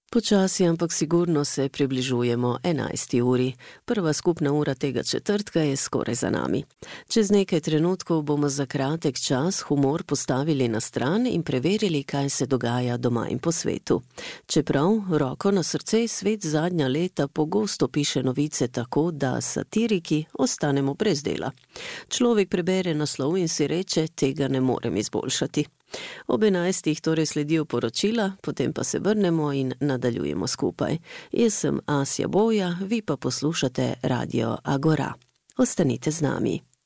Počasi, ampak sigurno se približujemo 11. uri. Prva skupna ura tega četrtka je skoraj za nami. Čez nekaj trenutkov bomo za kratek čas humor postavili na stran in preverili, kaj se dogaja doma in po svetu. Čeprav, roko na srce, svet zadnja leta pogosto piše novice tako, da satiriki ostanemo brez dela. Človek prebere naslov in si reče, tega ne morem izboljšati. Ob 11. torej sledijo poročila, potem pa se vrnemo in nadaljujemo skupaj. Jaz sem Asja Boja, vi pa poslušate Radio Agora. Ostanite z nami.